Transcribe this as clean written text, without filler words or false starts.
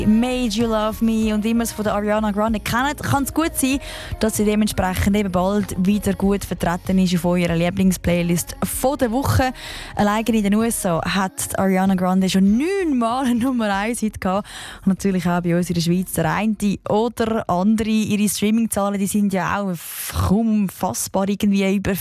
Made You Love Me und immer von der Ariana Grande kennt, kann es gut sein, dass sie dementsprechend eben bald wieder gut vertreten ist auf eurer Lieblingsplaylist von der Woche. Allein in den USA hat Ariana Grande schon 9 Mal eine Nummer 1 Hit gehabt. Und natürlich auch bei uns in der Schweiz der eine oder andere. Ihre Streaming-Zahlen, die sind ja auch kaum fassbar, irgendwie über